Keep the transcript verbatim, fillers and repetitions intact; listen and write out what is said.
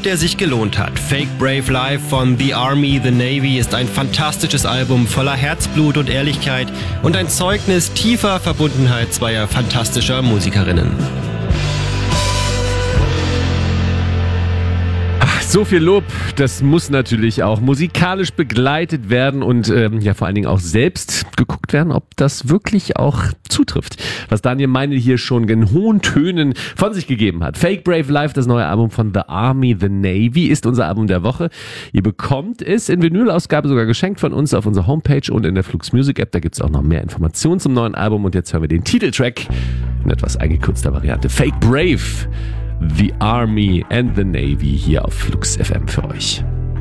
der sich gelohnt hat. Fake Brave Life von The Army, The Navy ist ein fantastisches Album voller Herzblut und Ehrlichkeit und ein Zeugnis tiefer Verbundenheit zweier fantastischer Musikerinnen. So viel Lob, das muss natürlich auch musikalisch begleitet werden und ähm, ja vor allen Dingen auch selbst geguckt werden, ob das wirklich auch zutrifft, was Daniel Meinl hier schon in hohen Tönen von sich gegeben hat. Fake Brave Life, das neue Album von The Army, The Navy, ist unser Album der Woche. Ihr bekommt es in Vinylausgabe sogar geschenkt von uns auf unserer Homepage und in der Flux Music App. Da gibt es auch noch mehr Informationen zum neuen Album und jetzt hören wir den Titeltrack in etwas eingekürzter Variante. Fake Brave, The Army and the Navy hier auf Flux F M für euch.